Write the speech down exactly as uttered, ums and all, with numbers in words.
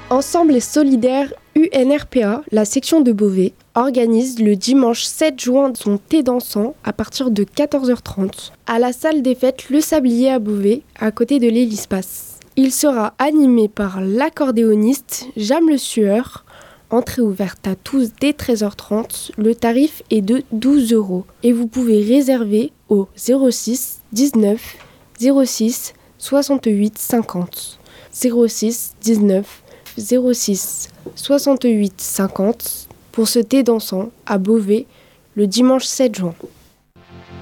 Ensemble et solidaire U N R P A, la section de Beauvais, organise le dimanche sept juin son thé dansant à partir de quatorze heures trente à la salle des fêtes Le Sablier à Beauvais, à côté de l'Hélice-Passe. Il sera animé par l'accordéoniste Jam Le Sueur. Entrée ouverte à tous dès treize heures trente. Le tarif est de douze euros et vous pouvez réserver au zéro six dix-neuf zéro six soixante-huit cinquante. zéro six dix-neuf zéro six soixante-huit cinquante pour ce thé dansant à Beauvais le dimanche sept juin.